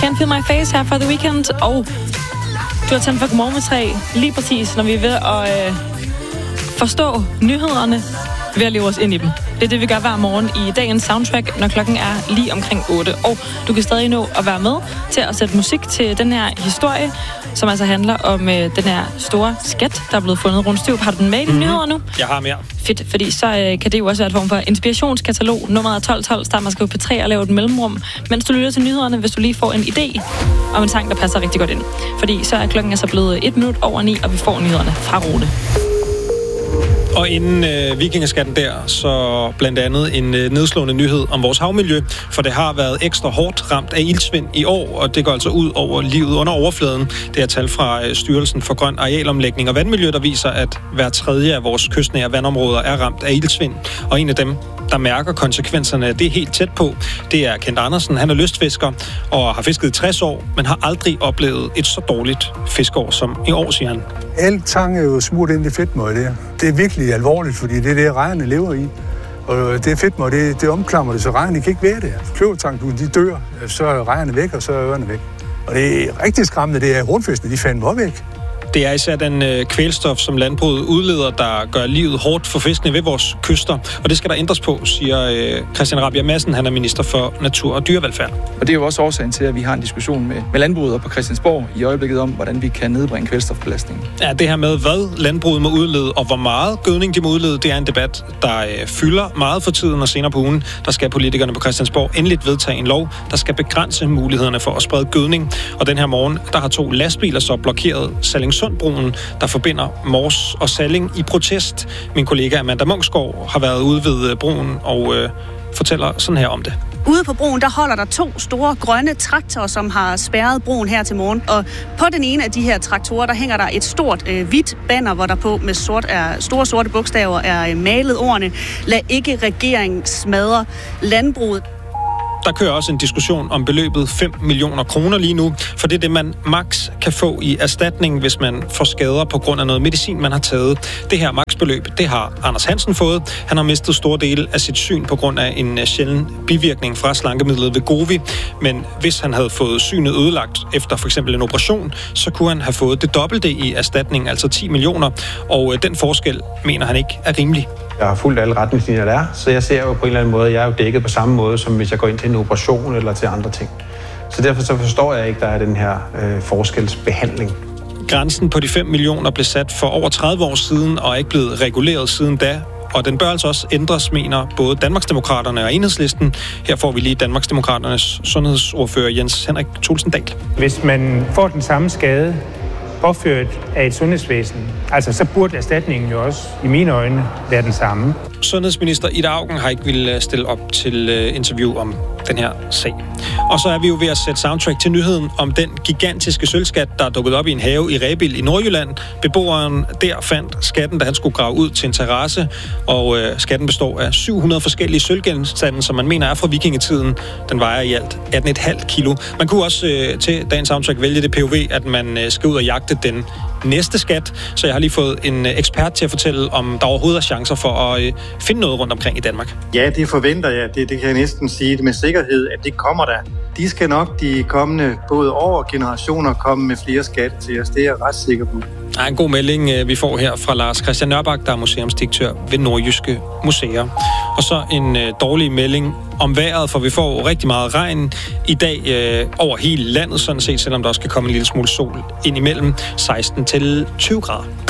Can't Feel My Face her fra The Weeknd, og du har tændt for Godmorgen med 3, lige præcis, når vi er ved at forstå nyhederne ved at leve os ind i dem. Det er det, vi gør hver morgen i dagens soundtrack, når klokken er lige omkring 8. Og du kan stadig nå at være med til at sætte musik til den her historie, som altså handler om den her store skat, der er blevet fundet rundt støv. Har du den med i dine nyheder nu? Jeg har mere. Fedt, fordi så kan det jo også være et form for inspirationskatalog. Nummeret er 1212, start med at skrive P3 og lave et mellemrum, mens du lytter til nyhederne, hvis du lige får en idé om en sang, der passer rigtig godt ind. Fordi så er klokken altså blevet 1 minut over 9, og vi får nyhederne fra Rode. Og inden vikingeskatten der, så blandt andet en nedslående nyhed om vores havmiljø, for det har været ekstra hårdt ramt af iltsvind i år, og det går altså ud over livet under overfladen. Det er tal fra Styrelsen for Grøn Arealomlægning og Vandmiljø, der viser, at hver tredje af vores kystnære vandområder er ramt af iltsvind. Og en af dem, der mærker konsekvenserne af det helt tæt på, det er Kent Andersen. Han er lystfisker og har fisket i 60 år, men har aldrig oplevet et så dårligt fiskeår som i år, siger han. Alt tang er jo smurt ind i fedtmøg der. Det er virkelig alvorligt, fordi det er det, rejerne lever i. Og det fedtmøg, det omklamrer det, så rejerne kan ikke være der. Kløvertangdugen, de dør, så er rejerne væk, og så er ørerne væk. Og det er rigtig skræmmende, det er rundfiskene, de fandme op væk. Det er især den kvælstof, som landbruget udleder, der gør livet hårdt for fiskene ved vores kyster. Og det skal der ændres på, siger Christian Rabjerg Madsen. Han er minister for natur og dyrevelfærd. Og det er jo også årsagen til, at vi har en diskussion med landbruget og på Christiansborg i øjeblikket om, hvordan vi kan nedbringe kvælstofbelastningen. Ja, det her med, hvad landbruget må udlede, og hvor meget gødning de må udlede, det er en debat, der fylder meget for tiden, og senere på ugen, der skal politikerne på Christiansborg endeligt vedtage en lov, der skal begrænse mulighederne for at sprede gødning. Og den her morgen, der har 2 lastbiler så blokeret Sallingsundbroen, der forbinder Mors og Salling i protest. Min kollega Amanda Munksgaard har været ude ved broen og fortæller sådan her om det. Ude på broen, der holder der 2 store grønne traktorer, som har spærret broen her til morgen. Og på den ene af de her traktorer, der hænger der et stort hvidt banner, hvor der på med store sorte bogstaver er malet ordene: lad ikke regeringen smadre landbruget. Der kører også en diskussion om beløbet 5 millioner kroner lige nu, for det er det, man maks kan få i erstatning, hvis man får skader på grund af noget medicin, man har taget. Det her maksbeløb, det har Anders Hansen fået. Han har mistet store dele af sit syn på grund af en sjælden bivirkning fra slankemidlet Wegovy. Men hvis han havde fået synet ødelagt efter for eksempel en operation, så kunne han have fået det dobbelte i erstatning, altså 10 millioner. Og den forskel mener han ikke er rimelig. Jeg har fulgt alle retningslinjer, der er, så jeg ser jo på en eller anden måde, jeg er jo dækket på samme måde, som hvis jeg går ind til en operation eller til andre ting. Så derfor så forstår jeg ikke, der er den her forskelsbehandling. Grænsen på de 5 millioner blev sat for over 30 år siden og er ikke blevet reguleret siden da. Og den bør altså også ændres, mener både Danmarksdemokraterne og Enhedslisten. Her får vi lige Danmarksdemokraternes sundhedsordfører Jens Henrik Thulesen Dahl. Hvis man får den samme skade påført af et sundhedsvæsen, altså så burde erstatningen jo også, i mine øjne, være den samme. Sundhedsminister Ida Auken har ikke ville stille op til interview om den her sag. Og så er vi jo ved at sætte soundtrack til nyheden om den gigantiske sølvskat, der er dukket op i en have i Rebild i Nordjylland. Beboeren der fandt skatten, da han skulle grave ud til en terrasse, og skatten består af 700 forskellige sølvgenstande, som man mener er fra vikingetiden. Den vejer i alt 18,5 kilo. Man kunne også til dagens soundtrack vælge det POV, at man skal ud og jagte den næste skat, så jeg har lige fået en ekspert til at fortælle, om der overhovedet er chancer for at finde noget rundt omkring i Danmark. Ja, det forventer jeg. Det kan jeg næsten sige med sikkerhed, at det kommer der. De skal nok de kommende både år og generationer komme med flere skatte til os. Det er jeg ret sikker på. Der er en god melding, vi får her fra Lars Christian Nørbak, der er museumsdirektør ved Nordjyske Museer. Og så en dårlig melding om vejret, for vi får rigtig meget regn i dag over hele landet, sådan set, selvom der også kan komme en lille smule sol ind imellem 16 til 20 grader.